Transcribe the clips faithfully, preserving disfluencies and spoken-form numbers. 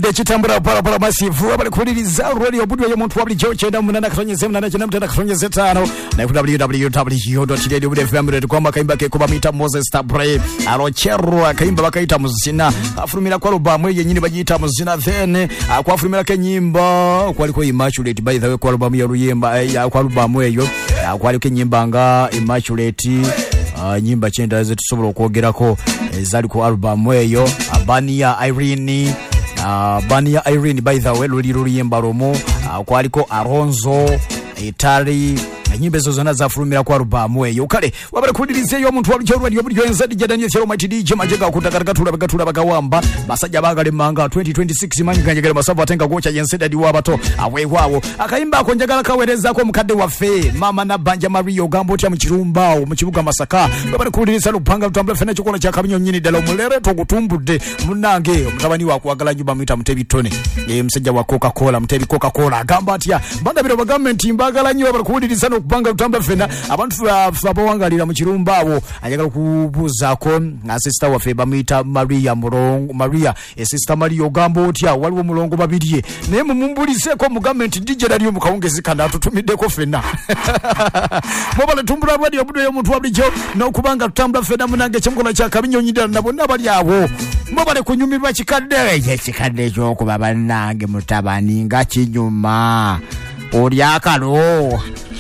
de chitambura para para masifu abali kuliriza radio budwe yo muntu wabli jochenda munana katonyeze munana chena mutana katonyeze tano na w w w dot radio f m dot com akaimba ke kuba mita Moses Tabre arocherwa akaimba bakaita muzina afurumira kwa albamu yenyini bajiita muzina then akwafurumira ke nyimba kwaliko Immaculate by the way kwa albamu ya Ruyemba ya kwa albamu eyo kwaliko nyimba nga Immaculate Uh, nyimba chenda zetu tusobolo kuogerako ezali ku album eyo Bania Irene uh, Bania Irene by the way luli luli yemba romo uh, kwaliko Aronzo Itali nyimbe zo zona zafurumira kwa album eyo kale wabale kudirize yo muntu wabyo radio budyo enzadi jadani cyero mighty D J majega kutakarikatula bagatula bagawamba basajja bagale manga twenty twenty-six manyiganyegere masavu atenga gocha yenseda di wabato awe wawo akaimba konjagala kawereza ko mukadde waffe mama na Banja Mario gambo tya mu kirumba mu kibuga Masaka wabale kudiriza lupanga lutambula fena chikono kya kabinyo nyini dala mulere to gutumbudde munange mutabani wako agala nyumba mwita Mutebi Tone e msajja wa Coca-Cola Mutebi Coca-Cola gamba atya banda biro government imbagala nyo wabale kudiriza kubanga lutambula fena abantu bawangalira mu kirumba abo ayagala kubuzako na sister wa Feba Mita Maria Mulongo Maria e sister Mario gambo otya waliwo mulongo babiriye naye mumumbulise ko mu government D J radio mukawungezi kana tutumide ko fena mobale tumbula radio budo yo muntu wabijo no kubanga tutambula fena munange chimkola cha kabinyo nyidala nabo nabali awo mobale kunyumirwa chikadde ye chikadde cyo kuba banange mutabani nga kinyuma oli akalo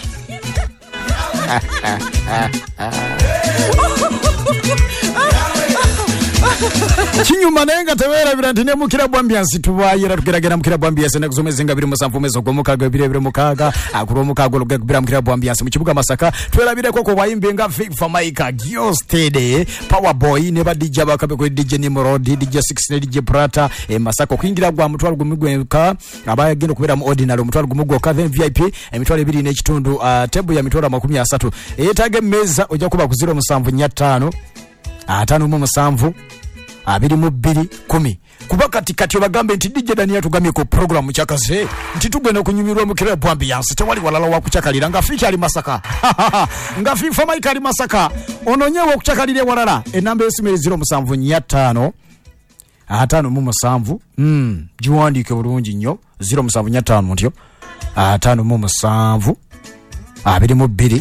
Chinyuma nenga tewera birantine mukira bwambiansi tubayira tugeragera mukira bwambiansi nakuzomeza ngabiri musanfu mezo gomukaga bire bire mukaga akuro mukago lugye kubira mukira bwambiansi mu kibuga Masaka twera bire koko bayimbe nga FIFA Maika Giostede Power Boy ne ba D J bakabe ko D J Nimrod D J sixteen D J Prata e Masaka kwingira gwa mutwalo gumigweka abayagenda kubira mu ordinary mutwalo gumugwa then V I P emitwalo ebiri ne kitundu uh, table ya mitwalo makumi asatu etage meza ojja kuba ku zero musanvu nyatano atano mu musanvu abiri mu bbiri kumi kuba kati kati bagambe nti D J Dania tugamye ko program chakaze nti tugenda kunyumirwa mu kire ambiance tewali walala wa kuchakalira nga feature ali Masaka nga FIFA Maika ali Masaka ononyewe okuchakalire walala enamba esimere zero musanvu nyatano atano mu musanvu mm jiwandike bulungi nnyo zero musanvu nyatano ntyo atano mu musanvu abiri mu bbiri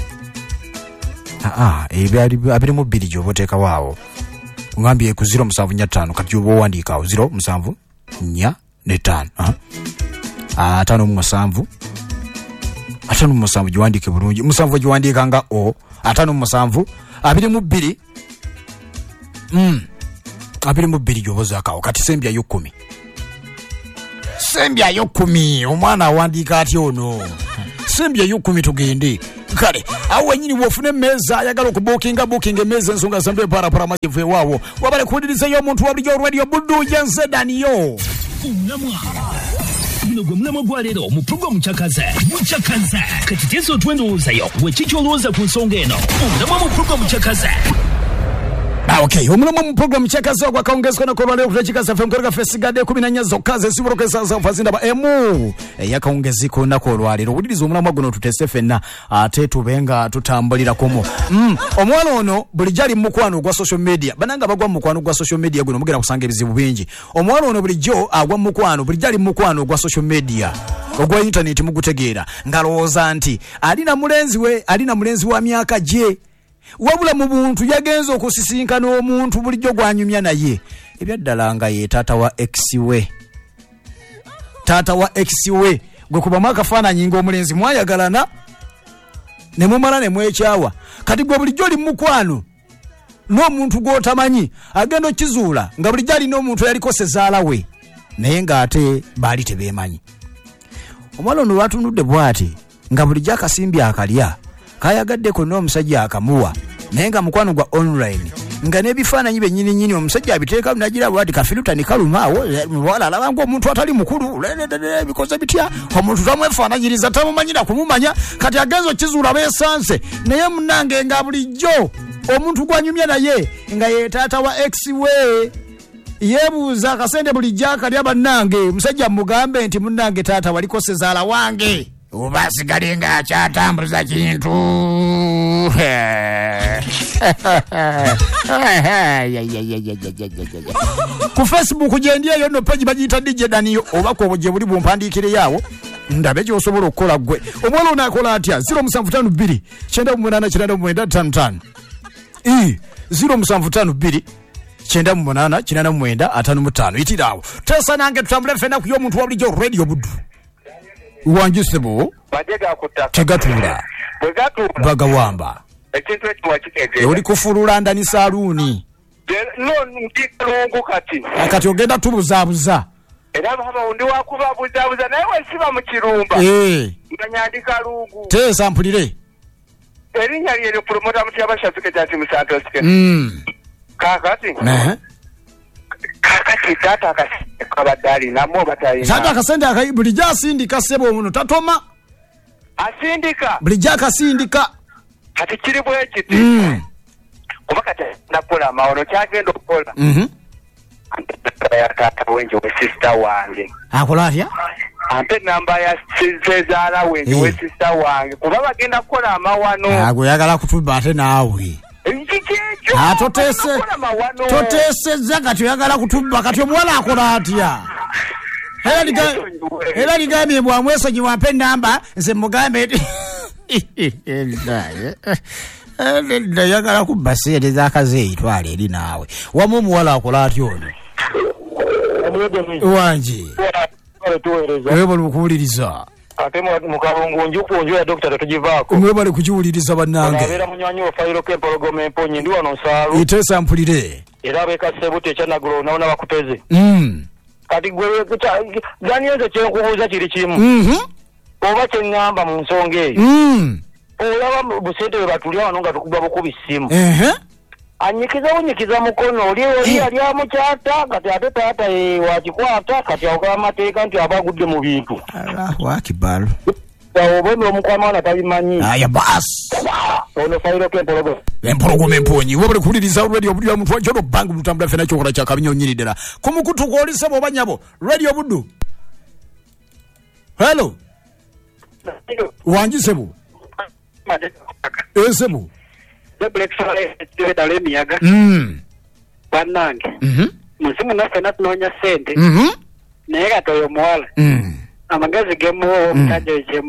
ah ebyali abiri mu bbiri jo boteka waawo ngambiye ku zero musanvu nyatano kati ubo wandika zero musanvu nya ne tano ah atano mu musanvu atano mu musanvu jiwandike bulungi musanvu jiwandika nga o atano mu musanvu abiri mu bbiri mm abiri mu bbiri jo bozaka kati sembya yo kumi sembya yo kumi omwana wandika ati ono sembya yo kumi tugende kale awe nyini wofune meza yagalo kubukinga booking meza nsonga zambe para para majive wawo wabale kudiriza yo muntu wabli yo radio budu yenze daniyo unamwa Mnogo mnamo gwalero mu program chakaze muchakaze katiteso twendoza yo wechicholoza ku nsongeno unamwa mu program chakaze. Ah, okay, umulamo mu program chakaze kwa kaongezwa na kwa leo kutachikaza F M korega fesigade kumi na nne zokaze siburoke sasa ufazinda ba emu e, yakaongeziko na kwa lwalero udirizo umulamo guno tutese fena ate tubenga tutambulira komo mm omwana ono bulijali mukwano gwa social media bananga bagwa mukwano gwa social media guno mugera kusanga ebizibu bingi omwana ono bulijo agwa mukwano bulijali mukwano gwa social media ogwa internet mugutegeera ngaloza nti alina mulenzi we alina mulenzi wa myaka je wabula mu buntu yagenza okusisinkana omuntu bulijjo gwanyumya naye ebyaddalanga ye tata wa X we tata wa X we gwe kuba mwaka fana nyingo omulenzi mwayagalana ne mumala ne mwekyawa kati gwe bulijjo li mukwano n'omuntu gw'otamanyi agenda kizuula nga bulijjo ali n'omuntu yaliko sezaala we naye ng'ate baali tebeemanyi omwana ono lwatunudde bw'ati nga bulijjo akasimbya akalya kayagadde ko n'omusajja akamuwa naye nga mukwano gwa online nga n'ebifaananyi bennyini nnyini omusajja abiteeka nagira bwati kafiruta ni kalumaawo wala alaba ng'omuntu atali mukulu bikoze bitya omuntu tamwefaananyiriza tamumanyira kumumanya kati agenza okizuula beesanse naye munnange nga bulijjo omuntu gwanyumya naye nga ye taata wa X we yebuuza akasente bulijjo akalya bannange musajja mugambe nti munnange taata waliko sezaala wange oba sigalinga kyatambuza kintu ku Facebook gyendiyeyo no page bagiyita D J Daniyo oba ko gye buli bumpandikire yawo ndabe gy'osobola okukola gwe omwana ono akola atya zero seven five two nine eight nine nine five five i zero seven five two nine eight nine nine five five itirawo tesa nange tutambule fena ku y'omuntu wa bulijjo radio Buddu wanjisebo bajega kutaka tegatula bwegatula bagawamba ekintu ekyo kitegeeza oli kufulula ndani saluni no ndikalungu kati akati ogenda tubuzaabuza era baba undi wakuba buzaabuza naye wesiba mu kirumba eh nganyandika lungu tesa mpulire erinnya lye promota muti abashafike kyati musanto sike mm kakati eh kakati tata akabadali namo batayi tata akasende akayibuli jasindika sebo muno tatoma asindika bulija akasindika kati kiri bwe kiti mm kuba kati nakola maono kyagenda okukola mhm ya tata wenje we sister wange akola atya ampe namba ya Sezala wenje we sister wange kuba bagenda kukola amawano ago yagala kutuba ate naawe atotese totese zakati yagala kutuba kati omwala akola atya era liga era ligambye bwa mwesa nyiwampe namba nze mugambe Nda yagala kubasere zakaze itwale eri nawe wamu muwala akola atyo ono wanji wewe bali kuwuliriza ate mukabungu njukunju ya doctor tatujivaako wewe bali kujiwuliriza bannange abera munywanyi wa fairo kempologoma emponyi ndi wano nsaalu itesa mpulire era bekasebute ekyanagolo naona bakuteze mm kati gwe gani ezo kyenkubuuza kiri kimu mhm oba kyeŋŋamba mu nsonga eyo mm olaba busente bwe batulya wano nga tukuba bukubi ssimu ehe anyikiza unyikiza mukono oli oli ali amukyata kati ate taata wakikwata kati awo amateeka nti aba agudde mu bintu Allahu akbar obondo omukwama wana tabimanyi aya bas ono fairo kempologoma empologoma emponyi wewe bali kuwuliriza radio Buddu ya muntu wa Jodo Bank lutambula fena kyokola kya kabinyonyiridera ku mukutu kwolisa bo banyabo radio Buddu hello wanjisebo esebo the black fire the dale miyaga mm banange mhm musimu nafe natunonya sente mhm naye gatoyo mwala mm amagazi gemo mutaje gemo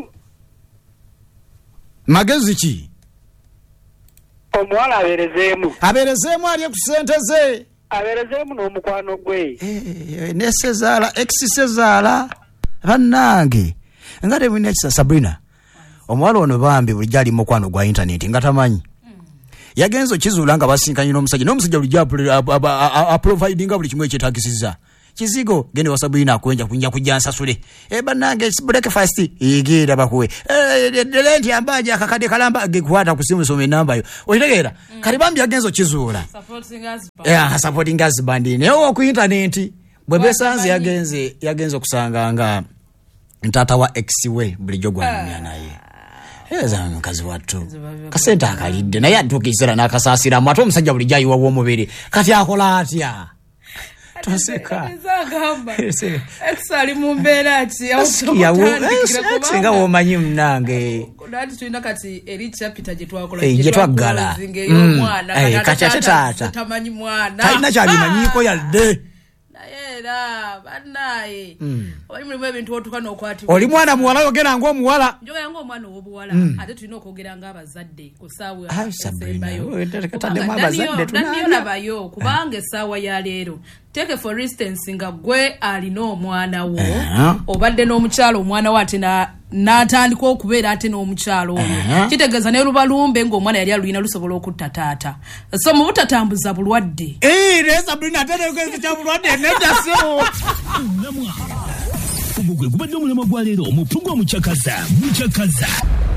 magezi ki omwala aberezeemu aberezeemu ali ku sente ze aberezeemu n'omukwano gwe eh ne Sezala ex Sezala bannange ngate mwine kisa Sabrina omwalo ono bambi bulijali mukwano gwa internet ngatamanyi yagenzo kizulanga basinkanye n'omusajja n'omusajja bulijja a providing buli kimwe kyetagisiza kizigo gende Sabrina akwenja kunja kujansa sule e banange breakfast igira bakuwe e lenti ambaje akakade kalamba gekwata kusimu some namba yo oyitegera kali bambi yagenzo kizula supporting us yeah supporting us bandi ne o ku internet bwebesanze yagenze yagenzo kusanganga ntata wa X we bulijjo gwanumya naye eza mukazi watu kasenta akalidde naye atukizira nakasasira mwato omusajja bulijja yiwa w'omubiri kati akola atya toseka ezagamba exali mumbera ati singa womanyi mnange dati tuina kati ericha pita je twakola je twagala zinge yo mwana kati ate tata tamanyi mwana talina kyabimanyiko yadde era banaye oli mulimu ebintu otukana okwati oli mwana muwala yogera ngo muwala njoga yango omwana obuwala ate tulina okwogera nga abazadde ku ssaawa naniyo labayo kubanga essaawa ya leero take for instance nga gwe alina omwana wo obadde n'omukyalo omwana wo ate n'atandika okubeera ate n'omukyalo oyo kitegeeza ne lubalumbe ng'omwana yali aluyina lusobola okutta taata so mu butatambuza bulwadde Sabrina aterekwezi kya bulwadde nedaseo gwe gubadde omulema gwa leero omupungu omukyakaza mukyakaza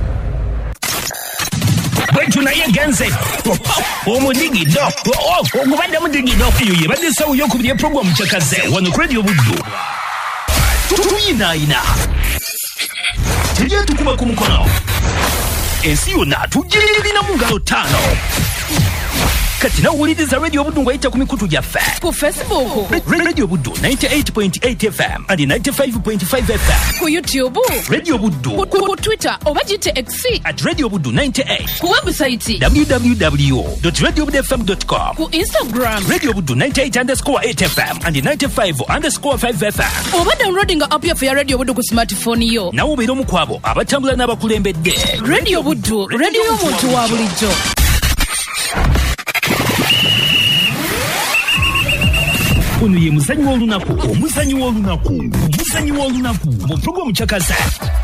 bwetu naye genze omudigido ogubadde mudigido eyo yebadde essawo y'okubiri eprogramu kyakaze wano ku radio Buddu tuyinaayina tejja tukuba ku mukono ensi yonna tugirina mu ngalo ttaano kati nawuliriza Radio Buddu ng'ayita ku mikutu gyaffe ku Facebook, Ra- Radio Buddu ninety-eight point eight F M and ninety-five point five F M, ku YouTube, Radio Buddu ku, ku, ku Twitter oba gite X, at Radio Buddu ninety-eight, ku website, w w w dot radio buddu f m dot com, ku Instagram, Radio Buddu ninety-eight underscore eight F M and ninety-five underscore five F M. oba downloading app yaffe ya Radio Buddu ku smartphone yo. Nawe obeera omu ku abo abatambula n'abakulembedde. Radio Buddu, radio y'omuntu wa bulijjo. Ono ye muzanyi w'olunaku, omuzanyi w'olunaku, omuzanyi w'olunaku mu programu Chakaza.